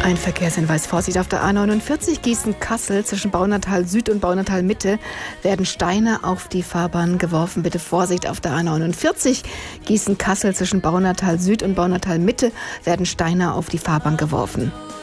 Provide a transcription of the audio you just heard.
Ein Verkehrshinweis. Vorsicht auf der A49 Gießen-Kassel zwischen Baunatal Süd und Baunatal Mitte werden Steine auf die Fahrbahn geworfen. Bitte Vorsicht auf der A49 Gießen-Kassel zwischen Baunatal Süd und Baunatal Mitte werden Steine auf die Fahrbahn geworfen.